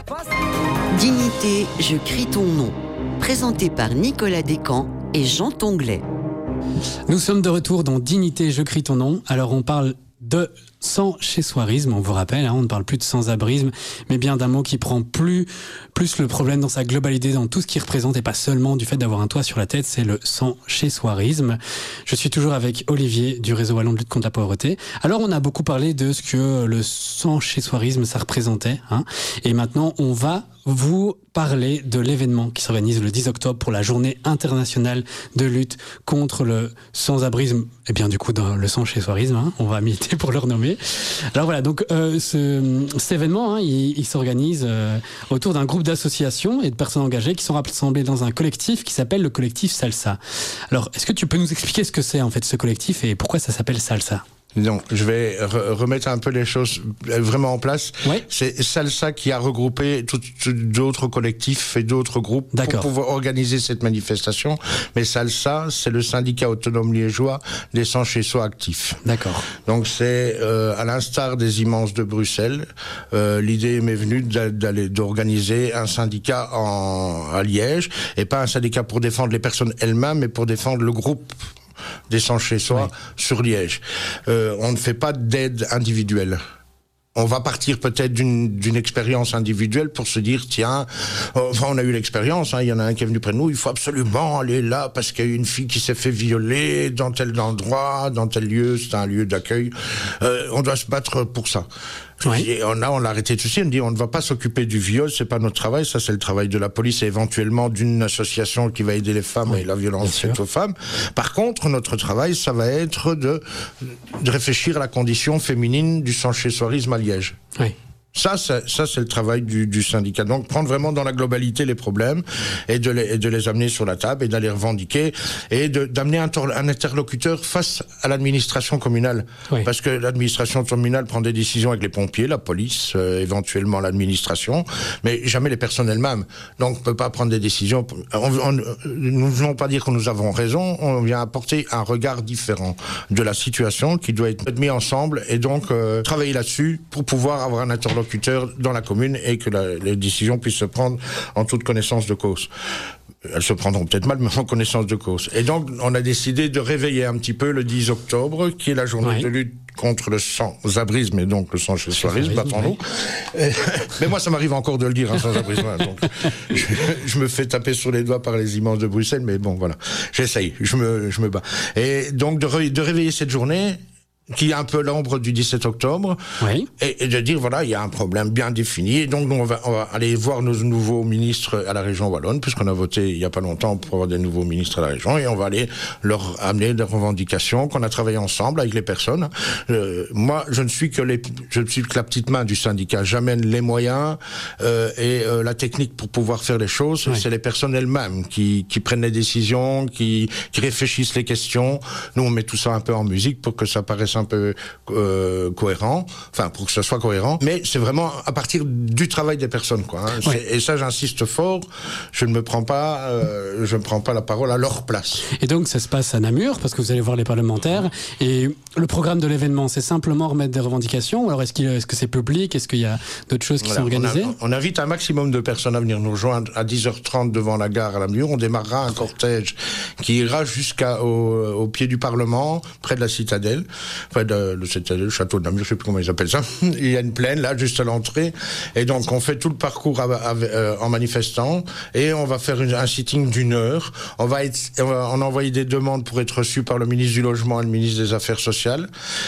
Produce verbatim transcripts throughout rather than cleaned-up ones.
Dignité, je crie ton nom. Présenté par Nicolas Descamps et Jean Tonglet. Nous sommes de retour dans Dignité, je crie ton nom. Alors on parle de sans-chez-soirisme, on vous rappelle, hein, on ne parle plus de sans-abrisme, mais bien d'un mot qui prend plus, plus le problème dans sa globalité, dans tout ce qu'il représente, et pas seulement du fait d'avoir un toit sur la tête, c'est le sans-chez-soirisme. Je suis toujours avec Olivier du réseau wallon de lutte contre la pauvreté. Alors on a beaucoup parlé de ce que le sans-chez-soirisme ça représentait, hein, et maintenant on va vous parler de l'événement qui s'organise le dix octobre pour la journée internationale de lutte contre le sans-abrisme, et bien du coup dans le sans-chez-soirisme, hein, on va militer pour le renommer. Alors voilà, donc euh, ce, cet événement, hein, il, il s'organise euh, autour d'un groupe d'associations et de personnes engagées qui sont rassemblées dans un collectif qui s'appelle le collectif Salsa. Alors, est-ce que tu peux nous expliquer ce que c'est en fait ce collectif et pourquoi ça s'appelle Salsa ? Donc, je vais re- remettre un peu les choses vraiment en place. Ouais. C'est Salsa qui a regroupé tout, tout, d'autres collectifs et d'autres groupes D'accord. pour pouvoir organiser cette manifestation. Mais Salsa, c'est le syndicat autonome liégeois des sans-chez-soi actifs. D'accord. Donc, c'est euh, à l'instar des immenses de Bruxelles. Euh, l'idée m'est venue d'aller d'organiser un syndicat en, à Liège, et pas un syndicat pour défendre les personnes elles-mêmes, mais pour défendre le groupe des sans-chez-soi, oui, sur Liège. Euh, on ne fait pas d'aide individuelle. On va partir peut-être d'une, d'une expérience individuelle pour se dire, tiens, enfin, on a eu l'expérience, hein, il y en a un qui est venu près de nous, il faut absolument aller là parce qu'il y a eu une fille qui s'est fait violer dans tel endroit, dans tel lieu, c'est un lieu d'accueil. Euh, on doit se battre pour ça. Oui. Et on a, on l'a arrêté tout de suite, on dit on ne va pas s'occuper du viol, c'est pas notre travail, ça c'est le travail de la police et éventuellement d'une association qui va aider les femmes, oui, et la violence faite aux femmes. Par contre, notre travail, ça va être de, de réfléchir à la condition féminine du sans-chez-soirisme à Liège. Oui. Ça, c'est, ça, c'est le travail du, du syndicat. Donc, prendre vraiment dans la globalité les problèmes et de les, et de les amener sur la table et d'aller revendiquer et de, d'amener un, tor- un interlocuteur face à l'administration communale. Oui. Parce que l'administration communale prend des décisions avec les pompiers, la police, euh, éventuellement l'administration, mais jamais les personnes elles-mêmes. Donc, on peut pas prendre des décisions. On, on, nous ne voulons pas dire que nous avons raison, on vient apporter un regard différent de la situation qui doit être mis ensemble et donc euh, travailler là-dessus pour pouvoir avoir un interlocuteur dans la commune et que la, les décisions puissent se prendre en toute connaissance de cause. Elles se prendront peut-être mal, mais en connaissance de cause. Et donc, on a décidé de réveiller un petit peu le dix octobre, qui est la journée oui. de lutte contre le sans-abrisme et donc le sans-chez-soirisme, battons-nous. Oui. Mais moi, ça m'arrive encore de le dire, hein, sans-abrisme. Donc, je, je me fais taper sur les doigts par les immenses de Bruxelles, mais bon, voilà. J'essaye, je me, je me bats. Et donc, de, ré, de réveiller cette journée, qui est un peu l'ombre du dix-sept octobre, oui. et, et de dire, voilà, il y a un problème bien défini, et donc nous, on, va, on va aller voir nos nouveaux ministres à la région wallonne, puisqu'on a voté il n'y a pas longtemps pour avoir des nouveaux ministres à la région, et on va aller leur amener des revendications qu'on a travaillé ensemble avec les personnes. Euh, moi, je ne suis que les, je ne suis que la petite main du syndicat. J'amène les moyens euh, et euh, la technique pour pouvoir faire les choses. Oui. C'est les personnes elles-mêmes qui, qui prennent les décisions, qui, qui réfléchissent les questions. Nous, on met tout ça un peu en musique pour que ça paraisse un peu euh, cohérent, enfin pour que ce soit cohérent, mais c'est vraiment à partir du travail des personnes, quoi. Hein. Oui. Et ça, j'insiste fort. Je ne me prends pas, euh, je ne prends pas la parole à leur place. Et donc ça se passe à Namur parce que vous allez voir les parlementaires. Et le programme de l'événement, c'est simplement remettre des revendications. Ou alors est-ce qu'il, est-ce que c'est public? Est-ce qu'il y a d'autres choses qui voilà, sont organisées? on, a, on invite un maximum de personnes à venir nous rejoindre à dix heures trente devant la gare à Namur. On démarrera un cortège qui ira jusqu'au au pied du Parlement, près de la citadelle. Près de le, le château de Namur, je ne sais plus comment ils appellent ça. Il y a une plaine là, juste à l'entrée. Et donc, on fait tout le parcours à, à, euh, en manifestant. Et on va faire une, un sitting d'une heure. On va, être, on va on a envoyé des demandes pour être reçus par le ministre du Logement et le ministre des Affaires sociales.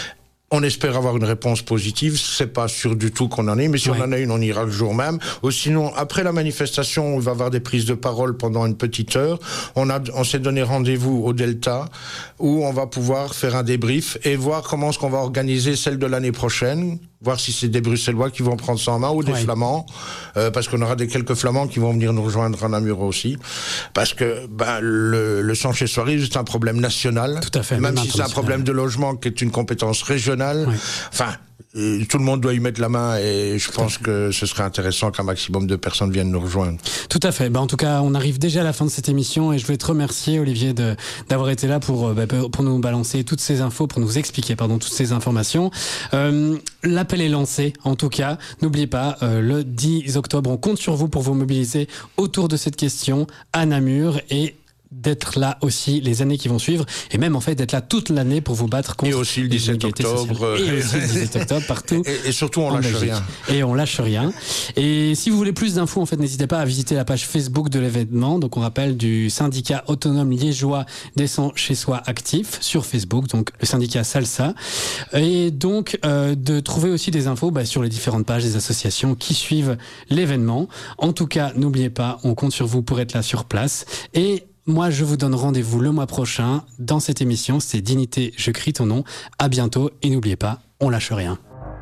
On espère avoir une réponse positive. C'est pas sûr du tout qu'on en ait, mais si ouais. on en a une, on ira le jour même. Ou sinon, après la manifestation, on va avoir des prises de parole pendant une petite heure. On a, on s'est donné rendez-vous au Delta, où on va pouvoir faire un débrief et voir comment est-ce qu'on va organiser celle de l'année prochaine. Voir si c'est des Bruxellois qui vont prendre ça en main ou des ouais. Flamands, euh, parce qu'on aura des quelques Flamands qui vont venir nous rejoindre à Namur aussi, parce que ben, le, le sans-chez-soirisme c'est un problème national, tout à fait, même, même si c'est un problème de logement qui est une compétence régionale. Ouais. Enfin, euh, tout le monde doit y mettre la main et je pense que ce serait intéressant qu'un maximum de personnes viennent nous rejoindre. Tout à fait. Ben, en tout cas, on arrive déjà à la fin de cette émission et je voulais te remercier, Olivier, de, d'avoir été là pour, bah, pour nous balancer toutes ces infos, pour nous expliquer pardon, toutes ces informations. Euh, l'appel est lancé, en tout cas. N'oubliez pas, euh, le dix octobre, on compte sur vous pour vous mobiliser autour de cette question à Namur et d'être là aussi les années qui vont suivre et même en fait d'être là toute l'année pour vous battre contre et aussi le dix-sept octobre et aussi le dix-sept octobre partout et, et surtout on lâche Belgique. rien et on lâche rien et si vous voulez plus d'infos en fait n'hésitez pas à visiter la page Facebook de l'événement. Donc on rappelle du syndicat autonome liégeois des sans chez soi actifs sur Facebook, donc le syndicat Salsa, et donc euh, de trouver aussi des infos bah, sur les différentes pages des associations qui suivent l'événement. En tout cas n'oubliez pas, on compte sur vous pour être là sur place et moi, je vous donne rendez-vous le mois prochain dans cette émission. C'est Dignité, je crie ton nom. À bientôt et n'oubliez pas, on lâche rien.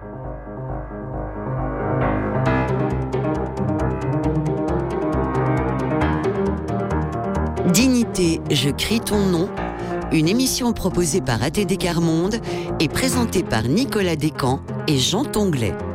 Dignité, je crie ton nom. Une émission proposée par A T D Quart Monde et présentée par Nicolas Descamps et Jean Tonglet.